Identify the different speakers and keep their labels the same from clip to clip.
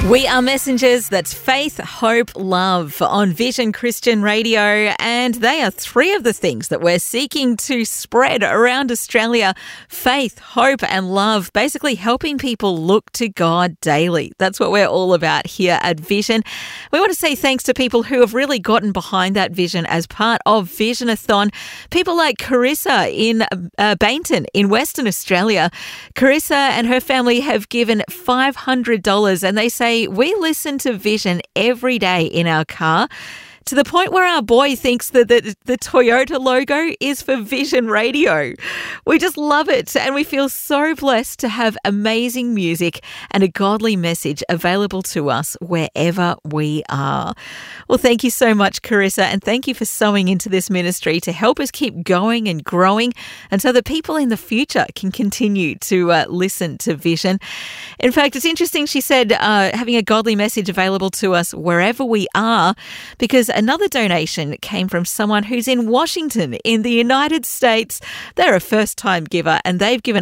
Speaker 1: We are messengers. That's faith, hope, love on Vision Christian Radio. And they are three of the things that we're seeking to spread around Australia. Faith, hope and love, basically helping people look to God daily. That's what we're all about here at Vision. We want to say thanks to people who have really gotten behind that vision as part of Visionathon. People like Carissa in Bainton in Western Australia. Carissa and her family have given $500 and they say, we listen to Vision every day in our car, to the point where our boy thinks that the Toyota logo is for Vision Radio. We just love it, and we feel so blessed to have amazing music and a godly message available to us wherever we are. Well, thank you so much, Carissa, and thank you for sowing into this ministry to help us keep going and growing, and so that people in the future can continue to listen to Vision. In fact, it's interesting, she said, having a godly message available to us wherever we are, because another donation came from someone who's in Washington in the United States. They're a first-time giver and they've given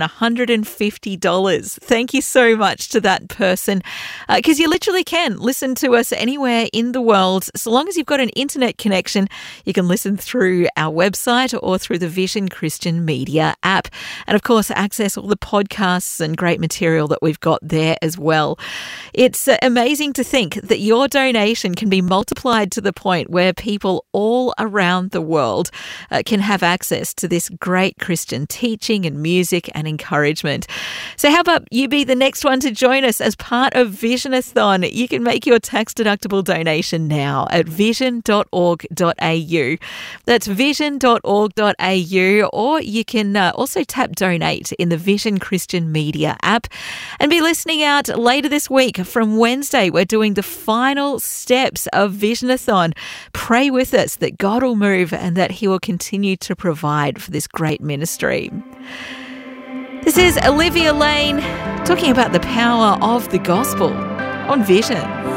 Speaker 1: $150. Thank you so much to that person, because you literally can listen to us anywhere in the world. So long as you've got an internet connection, you can listen through our website or through the Vision Christian Media app. And of course, access all the podcasts and great material that we've got there as well. It's amazing to think that your donation can be multiplied to the point where people all around the world can have access to this great Christian teaching and music and encouragement. So how about you be the next one to join us as part of Visionathon? You can make your tax-deductible donation now at vision.org.au. That's vision.org.au, or you can also tap donate in the Vision Christian Media app. And be listening out later this week. From Wednesday, we're doing the final steps of Visionathon. Pray with us that God will move and that he will continue to provide for this great ministry. This is Olivia Lane talking about the power of the gospel on Vision.